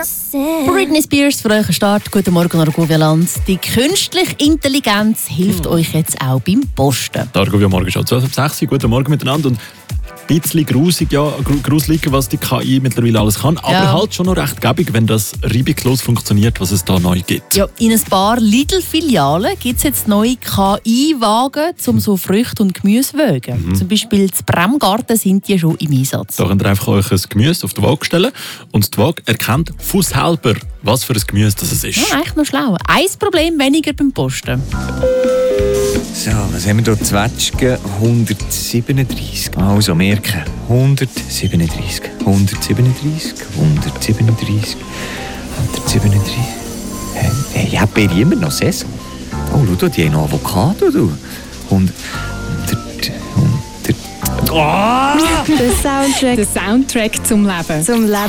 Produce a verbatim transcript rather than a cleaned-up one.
Britney Spears für euren Start. Guten Morgen, Argovia-Land. Die künstliche Intelligenz hilft euch jetzt auch beim Posten. Der Argovia-Morgen schon zwölf Uhr sechs. Guten Morgen miteinander. Und ein bisschen grusig, ja, gruselig, was die K I mittlerweile alles kann. Aber Ja. halt schon noch recht gäbig, wenn das reibungslos funktioniert, was es da neu gibt. Ja, in ein paar Lidl-Filialen gibt es jetzt neue K I-Wagen, um so Früchte und Gemüse zu wägen. Mhm. Zum Beispiel in Bremgarten sind die schon im Einsatz. Da könnt ihr einfach euch ein Gemüse auf die Waage stellen und die Waage erkennt von selber, was für ein Gemüse das es ist. Ja, eigentlich noch schlau. Ein Problem weniger beim Posten. So, was haben wir hier? Zwetschgen hundertsiebenunddreißig. Also merken. hundertsiebenunddreißig. hundertsiebenunddreißig. hundertsiebenunddreißig. hundertsiebenunddreißig. Hey, hey, ich habe immer noch Saison. Oh, schau, die haben noch Avocado. Du. hundert. hundert. hundert. Oh! Der Soundtrack Der Soundtrack zum Leben. zum Leben.